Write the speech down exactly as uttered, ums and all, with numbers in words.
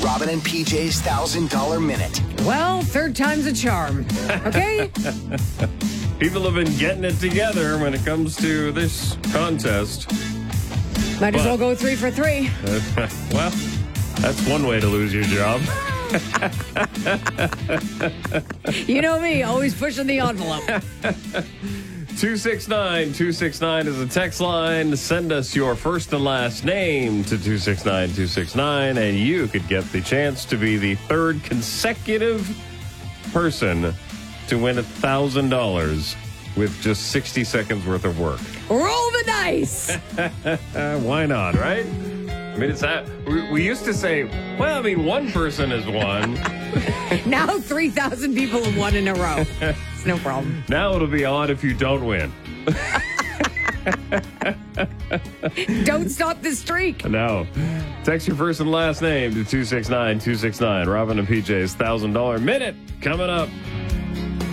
Robin and P J's one thousand dollars Minute. Well, third time's a charm. Okay? People have been getting it together when it comes to this contest. Might as But- well go three for three. Well, that's one way to lose your job. You know me, always pushing the envelope. two six nine, two six nine is a text line. Send us your first and last name to two six nine, two six nine, and you could get the chance to be the third consecutive person to win one thousand dollars with just sixty seconds worth of work. Roll the dice. Uh, why not, right? I mean, it's that we, we used to say, well, I mean, one person has won. Now three thousand people have won in a row. It's no problem. Now it'll be odd if you don't win. Don't stop the streak. No. Text your first and last name to two six nine, two six nine. Robin and P J's one thousand dollars Minute coming up.